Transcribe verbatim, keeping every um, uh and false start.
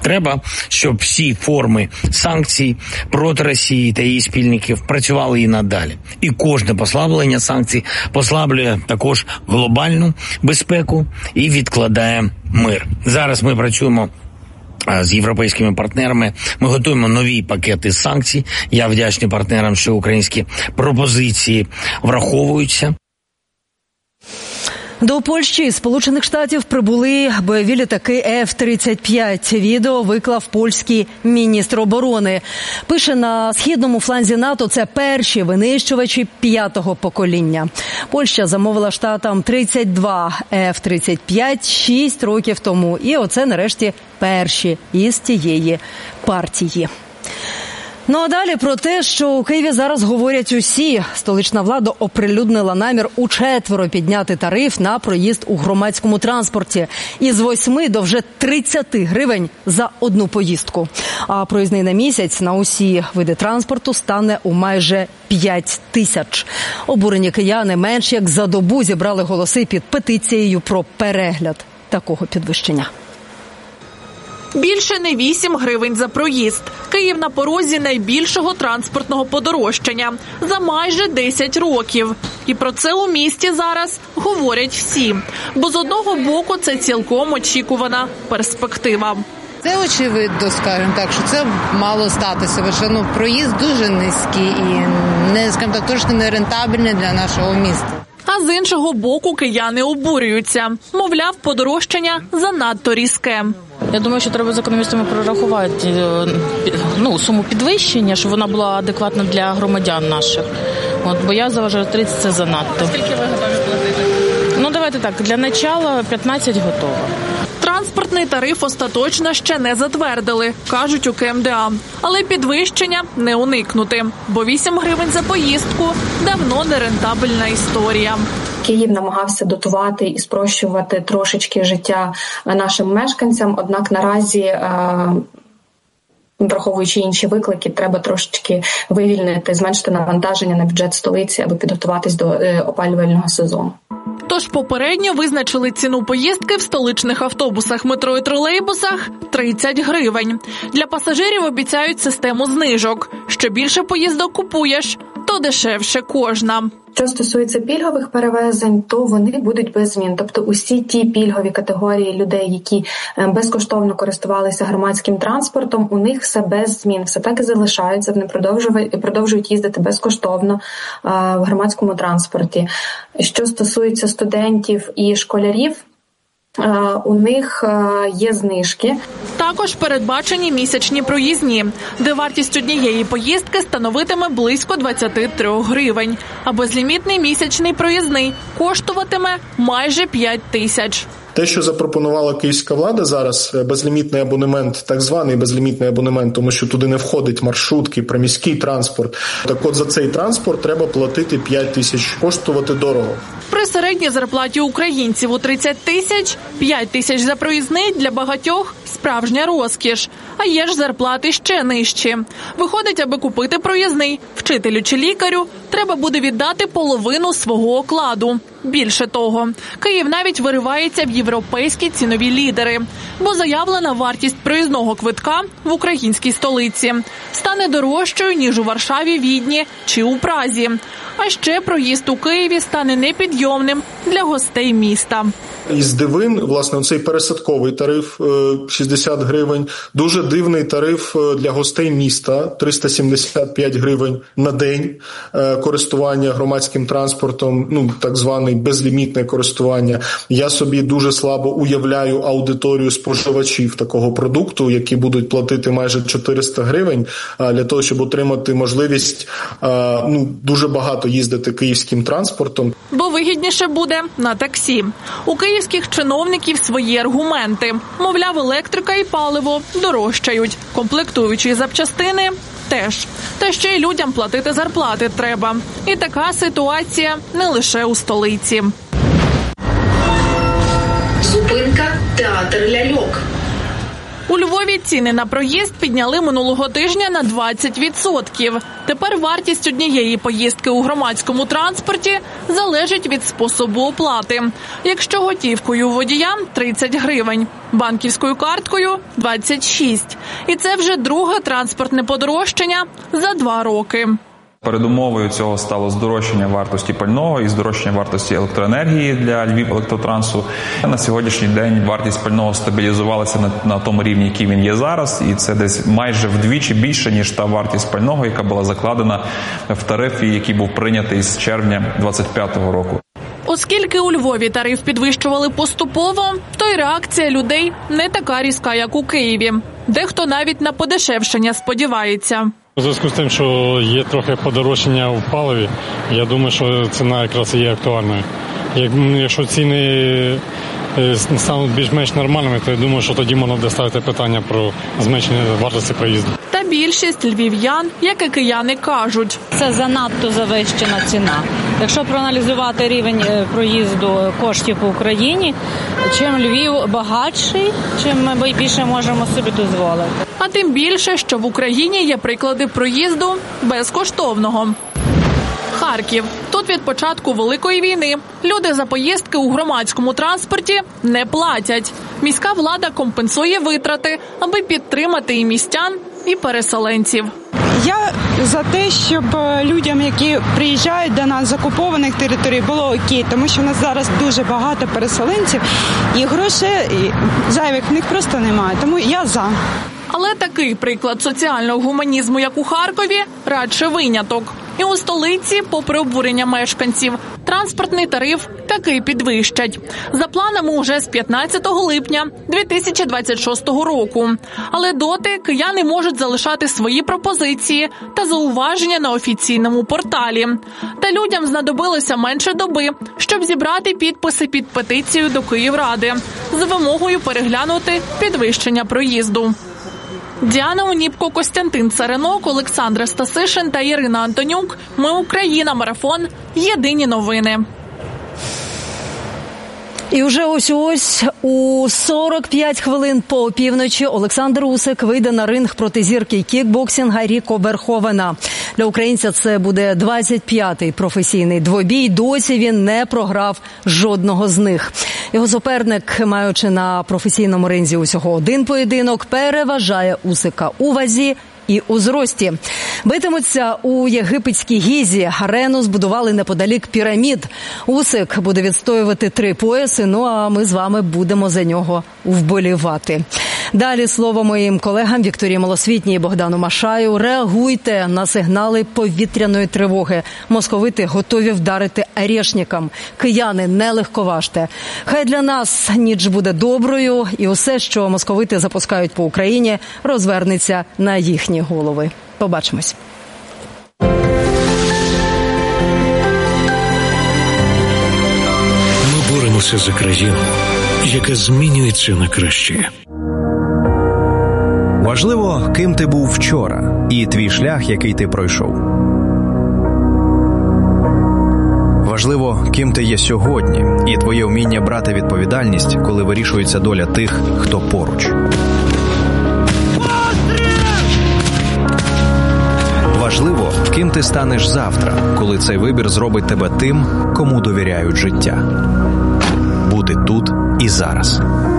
Треба, щоб всі форми санкцій проти Росії та її спільників працювали і надалі. І кожне послаблення санкцій послаблює також глобальну безпеку і відкладає мир. Зараз ми працюємо з європейськими партнерами. Ми готуємо нові пакети санкцій. Я вдячний партнерам, що українські пропозиції враховуються. До Польщі із Сполучених Штатів прибули бойові літаки еф тридцять п'ять. Відео виклав польський міністр оборони. Пише, на східному фланзі НАТО це перші винищувачі п'ятого покоління. Польща замовила штатам тридцять два еф тридцять п'ять шість років тому. І оце нарешті перші із тієї партії. Ну а далі про те, що у Києві зараз говорять усі. Столична влада оприлюднила намір учетверо підняти тариф на проїзд у громадському транспорті. Із восьми до вже тридцяти гривень за одну поїздку. А проїзний на місяць на усі види транспорту стане у майже п'ять тисяч. Обурені кияни менш як за добу зібрали голоси під петицією про перегляд такого підвищення. Більше не вісім гривень за проїзд. Київ на порозі найбільшого транспортного подорожчання за майже десять років. І про це у місті зараз говорять всі. Бо з одного боку це цілком очікувана перспектива. Це очевидно, скажімо так, що це мало статися, бо що, ну, проїзд дуже низький і, не, скажімо так, точно не рентабельний для нашого міста. А з іншого боку кияни обурюються. Мовляв, подорожчання занадто різке. Я думаю, що треба з економістами прорахувати ну, суму підвищення, щоб вона була адекватна для громадян наших. От, бо я заважаю тридцять – це занадто. Скільки ви готові платити? Ну, давайте так, для начала п'ятнадцять готово. Транспортний тариф остаточно ще не затвердили, кажуть у ка ем де а. Але підвищення не уникнути, бо вісім гривень за поїздку – давно нерентабельна історія. Київ намагався дотувати і спрощувати трошечки життя нашим мешканцям, однак наразі, враховуючи інші виклики, треба трошечки вивільнити, зменшити навантаження на бюджет столиці, аби підготуватись до опалювального сезону. Тож попередньо визначили ціну поїздки в столичних автобусах, метро і тролейбусах – тридцять гривень. Для пасажирів обіцяють систему знижок. Що більше поїздок купуєш, то дешевше кожна. Що стосується пільгових перевезень, то вони будуть без змін. Тобто усі ті пільгові категорії людей, які безкоштовно користувалися громадським транспортом, у них все без змін. Все так і залишаються, вони продовжують, продовжують їздити безкоштовно в громадському транспорті. Що стосується студентів і школярів, у них є знижки. Також передбачені місячні проїзні, де вартість однієї поїздки становитиме близько двадцять три гривень, а безлімітний місячний проїзний коштуватиме майже п'ять тисяч. Те, що запропонувала київська влада зараз, безлімітний абонемент, так званий безлімітний абонемент, тому що туди не входить маршрутки, приміський транспорт. Так от за цей транспорт треба платити п'ять тисяч, коштувати дорого. При середній зарплаті українців у тридцять тисяч, п'ять тисяч за проїзний для багатьох – справжня розкіш. А є ж зарплати ще нижчі. Виходить, аби купити проїзний, вчителю чи лікарю, треба буде віддати половину свого окладу. Більше того, Київ навіть виривається в європейські цінові лідери, бо заявлена вартість проїзного квитка в українській столиці стане дорожчою, ніж у Варшаві, Відні чи у Празі. А ще проїзд у Києві стане непідйомним для гостей міста. Із дивин, власне, цей пересадковий тариф шістдесят гривень, дуже дивний тариф для гостей міста триста сімдесят п'ять гривень на день користування громадським транспортом, ну так званий безлімітне користування. Я собі дуже слабо уявляю аудиторію споживачів такого продукту, які будуть платити майже чотириста гривень для того, щоб отримати можливість ну дуже багато їздити київським транспортом. Бо вигідніше буде на таксі. У київських чиновників свої аргументи. Мовляв, електрика і паливо дорожчають. Комплектуючі запчастини теж. Та ще й людям платити зарплати треба. І така ситуація не лише у столиці. Зупинка театр ляльок. У Львові Львові ціни на проїзд підняли минулого тижня на двадцять відсотків. Тепер вартість однієї поїздки у громадському транспорті залежить від способу оплати. Якщо готівкою водія – тридцять гривень, банківською карткою – двадцять шість. І це вже друге транспортне подорожчання за два роки. Передумовою цього стало здорожчання вартості пального і здорожчання вартості електроенергії для Львівелектротрансу. На сьогоднішній день вартість пального стабілізувалася на, на тому рівні, який він є зараз, і це десь майже вдвічі більше, ніж та вартість пального, яка була закладена в тарифі, який був прийнятий з червня двадцять п'ятого року. Оскільки у Львові тариф підвищували поступово, то й реакція людей не така різка, як у Києві. Дехто навіть на подешевшення сподівається. У зв'язку з тим, що є трохи подорожчання в паливі, я думаю, що ціна якраз є актуальною. Якщо ціни стануть більш-менш нормальними, то я думаю, що тоді можна буде ставити питання про зменшення вартості проїзду. Та більшість львів'ян, як і кияни, кажуть, це занадто завищена ціна. Якщо проаналізувати рівень проїзду коштів по Україні, чим Львів багатший, чим ми більше можемо собі дозволити. А тим більше, що в Україні є приклади проїзду безкоштовного. Харків. Тут від початку Великої війни люди за поїздки у громадському транспорті не платять. Міська влада компенсує витрати, аби підтримати і містян, і переселенців. Я за те, щоб людям, які приїжджають до нас з окупованих територій, було окей, тому що в нас зараз дуже багато переселенців і грошей зайвих в них просто немає, тому я за. Але такий приклад соціального гуманізму, як у Харкові, радше виняток. І у столиці, попри обурення мешканців, транспортний тариф таки підвищать. За планами уже з п'ятнадцятого липня дві тисячі двадцять шостого року. Але доти кияни можуть залишати свої пропозиції та зауваження на офіційному порталі. Та людям знадобилося менше доби, щоб зібрати підписи під петицією до Київради з вимогою переглянути підвищення проїзду. Діана Оніпко, Костянтин Царинок, Олександр Стасишин та Ірина Антонюк. Ми Україна. Марафон. Єдині новини. І вже ось-ось у сорок п'ять хвилин по опівночі Олександр Усик вийде на ринг проти зірки кікбоксинга Ріко Верховена. Для українця це буде двадцять п'ятий професійний двобій. Досі він не програв жодного з них. Його суперник, маючи на професійному ринзі усього один поєдинок, переважає Усика у вазі і у зрості. Битимуться у єгипетській Гізі. Арену збудували неподалік пірамід. Усик буде відстоювати три пояси, ну а ми з вами будемо за нього вболівати. Далі слово моїм колегам Вікторії Малосвітній і Богдану Машаю. Реагуйте на сигнали повітряної тривоги. Московити готові вдарити Орешникам. Кияни, не легковажте. Хай для нас ніч буде доброю, і усе, що московити запускають по Україні, розвернеться на їхні голови. Побачимось. Ми боремося за країну, яка змінюється на краще. Важливо, ким ти був вчора, і твій шлях, який ти пройшов. Важливо, ким ти є сьогодні, і твоє вміння брати відповідальність, коли вирішується доля тих, хто поруч. Важливо, ким ти станеш завтра, коли цей вибір зробить тебе тим, кому довіряють життя. Бути тут і зараз.